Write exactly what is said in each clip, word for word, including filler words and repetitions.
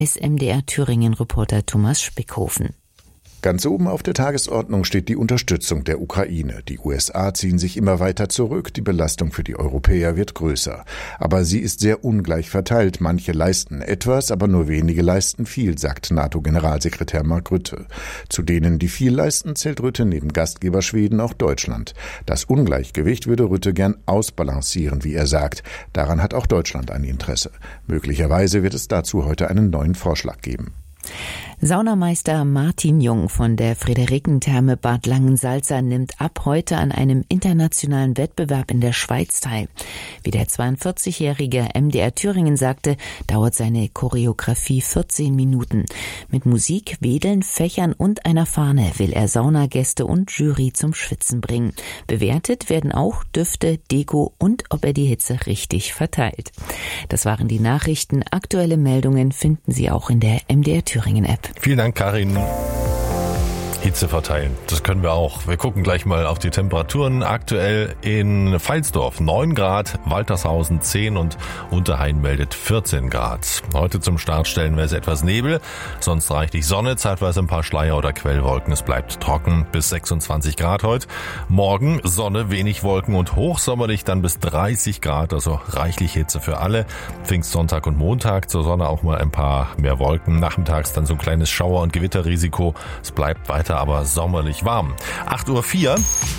ist M D R Thüringen-Reporter Thomas Spickhofen. Ganz oben auf der Tagesordnung steht die Unterstützung der Ukraine. Die U S A ziehen sich immer weiter zurück, die Belastung für die Europäer wird größer. Aber sie ist sehr ungleich verteilt. Manche leisten etwas, aber nur wenige leisten viel, sagt NATO-Generalsekretär Mark Rutte. Zu denen, die viel leisten, zählt Rutte neben Gastgeber Schweden auch Deutschland. Das Ungleichgewicht würde Rutte gern ausbalancieren, wie er sagt. Daran hat auch Deutschland ein Interesse. Möglicherweise wird es dazu heute einen neuen Vorschlag geben. Saunameister Martin Jung von der Friederikentherme Bad Langensalza nimmt ab heute an einem internationalen Wettbewerb in der Schweiz teil. Wie der zweiundvierzigjährige M D R Thüringen sagte, dauert seine Choreografie vierzehn Minuten. Mit Musik, Wedeln, Fächern und einer Fahne will er Saunagäste und Jury zum Schwitzen bringen. Bewertet werden auch Düfte, Deko und ob er die Hitze richtig verteilt. Das waren die Nachrichten. Aktuelle Meldungen finden Sie auch in der M D R Thüringen App. Vielen Dank, Karin. Hitze verteilen, das können wir auch. Wir gucken gleich mal auf die Temperaturen. Aktuell in Pfalzdorf neun Grad, Waltershausen zehn und Unterhain meldet vierzehn Grad. Heute zum Start stellenweise etwas Nebel, sonst reichlich Sonne, zeitweise ein paar Schleier oder Quellwolken. Es bleibt trocken bis sechsundzwanzig Grad heute. Morgen Sonne, wenig Wolken und hochsommerlich dann bis dreißig Grad, also reichlich Hitze für alle. Pfingstsonntag und Montag zur Sonne auch mal ein paar mehr Wolken. Nachmittags dann so ein kleines Schauer- und Gewitterrisiko. Es bleibt weiter aber sommerlich warm. acht Uhr vier.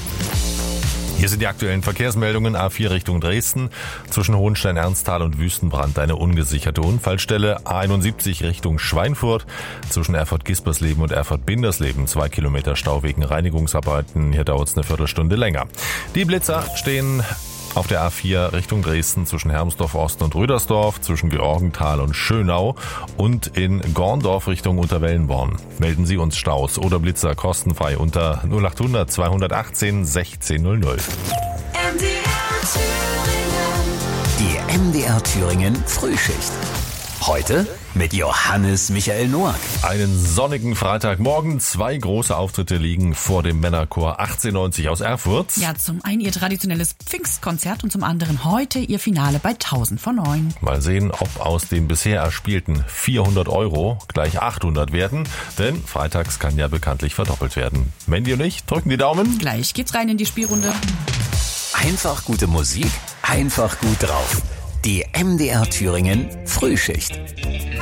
Hier sind die aktuellen Verkehrsmeldungen. A vier Richtung Dresden. Zwischen Hohenstein-Ernsthal und Wüstenbrand eine ungesicherte Unfallstelle. A einundsiebzig Richtung Schweinfurt. Zwischen Erfurt-Gispersleben und Erfurt-Bindersleben. Zwei Kilometer Stau wegen Reinigungsarbeiten. Hier dauert es eine Viertelstunde länger. Die Blitzer stehen auf der A vier Richtung Dresden zwischen Hermsdorf Ost und Rüdersdorf, zwischen Georgenthal und Schönau und in Gorndorf Richtung Unterwellenborn. Melden Sie uns Staus oder Blitzer kostenfrei unter null acht hundert zweihundertachtzehn sechzehn null null. Die M D R Thüringen Frühschicht. Heute mit Johannes Michael Noack. Einen sonnigen Freitagmorgen. Zwei große Auftritte liegen vor dem Männerchor achtzehnhundertneunzig aus Erfurt. Ja, zum einen ihr traditionelles Pfingstkonzert und zum anderen heute ihr Finale bei tausend vor neun. Mal sehen, ob aus den bisher erspielten vierhundert Euro gleich achthundert werden. Denn freitags kann ja bekanntlich verdoppelt werden. Mandy und ich drücken die Daumen. Gleich geht's rein in die Spielrunde. Einfach gute Musik, einfach gut drauf. Die M D R Thüringen Frühschicht.